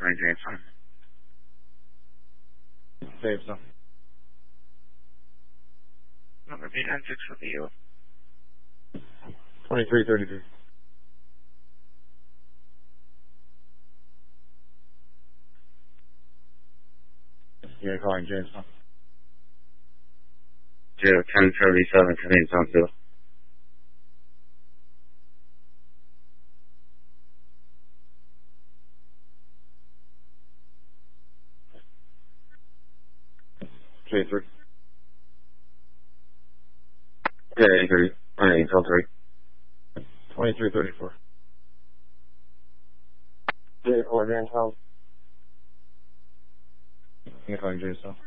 calling Jamestown. Jamestown. Number 896 with you. 2333. You're calling Jamestown. 1037 contains on 2. J3. Yeah, 30. 3. 2334. J4 Jamestown. You're calling Jamestown.